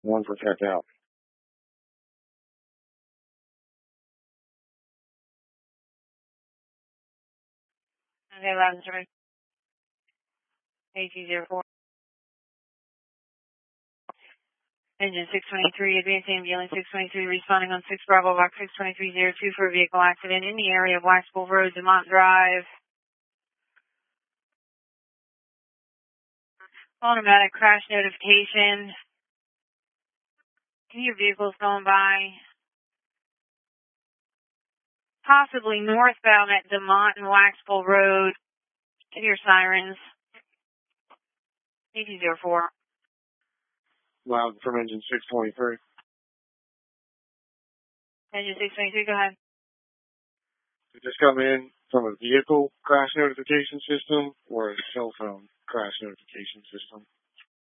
One for check out. Okay, loud and clear. AT04. Engine 623, advancing ambulance 623, responding on 6 Bravo Box 62302 for a vehicle accident in the area of Waxpool Road, Demont Drive. Automatic crash notification. Your vehicle's going by. Possibly northbound at Demont and Waxpool Road. Give your sirens. AT04. Loud from engine 623. Engine 623, go ahead. Did this come in from a vehicle crash notification system or a cell phone crash notification system?